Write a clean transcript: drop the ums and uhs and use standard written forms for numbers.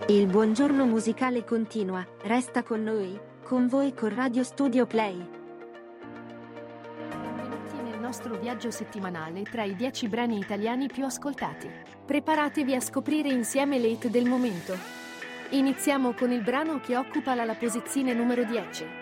Il buongiorno musicale continua, resta con noi, con voi con Radio Studio Play. Benvenuti nel nostro viaggio settimanale tra i 10 brani italiani più ascoltati. Preparatevi a scoprire insieme le hit del momento. Iniziamo con il brano che occupa la posizione numero 10.